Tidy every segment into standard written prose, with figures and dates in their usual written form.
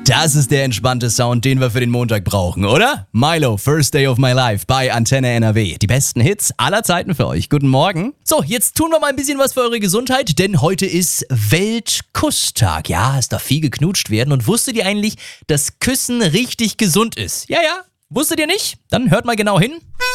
Das ist der entspannte Sound, den wir für den Montag brauchen, oder? Milo, First Day of My Life bei Antenne NRW. Die besten Hits aller Zeiten für euch. Guten Morgen. So, jetzt tun wir mal ein bisschen was für eure Gesundheit, denn heute ist Weltkusstag. Ja, es darf viel geknutscht werden. Und wusstet ihr eigentlich, dass Küssen richtig gesund ist? Ja. Wusstet ihr nicht? Dann hört mal genau hin.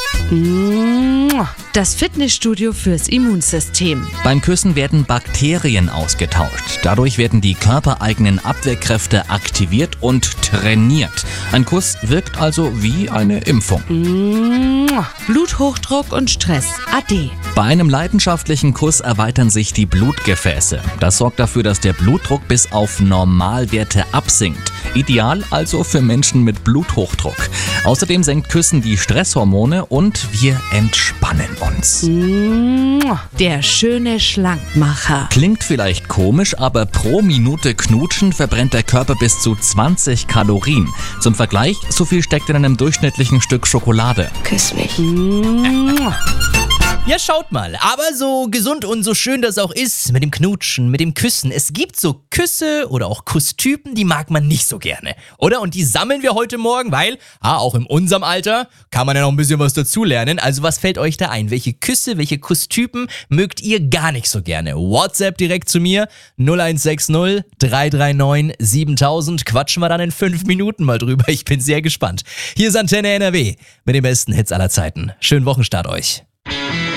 Das Fitnessstudio fürs Immunsystem. Beim Küssen werden Bakterien ausgetauscht. Dadurch werden die körpereigenen Abwehrkräfte aktiviert und trainiert. Ein Kuss wirkt also wie eine Impfung. Bluthochdruck und Stress. Ade. Bei einem leidenschaftlichen Kuss erweitern sich die Blutgefäße. Das sorgt dafür, dass der Blutdruck bis auf Normalwerte absinkt. Ideal also für Menschen mit Bluthochdruck. Außerdem senkt Küssen die Stresshormone und wir entspannen uns. Der schöne Schlankmacher. Klingt vielleicht komisch, aber pro Minute Knutschen verbrennt der Körper bis zu 20 Kalorien. Zum Vergleich, so viel steckt in einem durchschnittlichen Stück Schokolade. Küss mich. Ja, schaut mal. Aber so gesund und so schön das auch ist mit dem Knutschen, mit dem Küssen. Es gibt so Küsse oder auch Kusstypen, die mag man nicht so gerne. Oder? Und die sammeln wir heute Morgen, weil, auch in unserem Alter kann man ja noch ein bisschen was dazulernen. Also was fällt euch da ein? Welche Küsse, welche Kusstypen mögt ihr gar nicht so gerne? WhatsApp direkt zu mir 0160 339 7000. Quatschen wir dann in 5 Minuten mal drüber. Ich bin sehr gespannt. Hier ist Antenne NRW mit den besten Hits aller Zeiten. Schönen Wochenstart euch.